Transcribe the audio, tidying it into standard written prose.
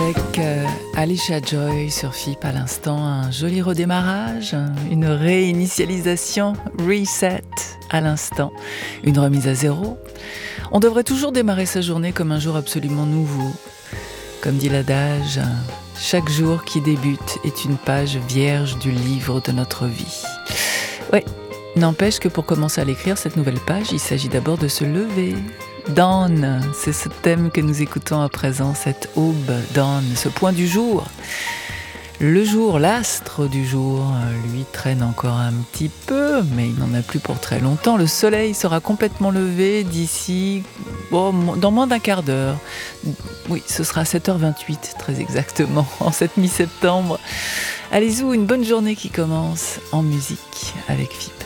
Avec Alicia Joy sur FIP à l'instant, un joli redémarrage, une réinitialisation, reset à l'instant, une remise à zéro. On devrait toujours démarrer sa journée comme un jour absolument nouveau. Comme dit l'adage, chaque jour qui débute est une page vierge du livre de notre vie. Ouais, n'empêche que pour commencer à l'écrire, cette nouvelle page, il s'agit d'abord de se lever. Dawn, c'est ce thème que nous écoutons à présent, cette aube, dawn, ce point du jour. Le jour, l'astre du jour, lui traîne encore un petit peu, mais il n'en a plus pour très longtemps. Le soleil sera complètement levé d'ici, dans moins d'un quart d'heure. Oui, ce sera à 7h28, très exactement, en cette mi-septembre. Allez-y, une bonne journée qui commence en musique avec FIP.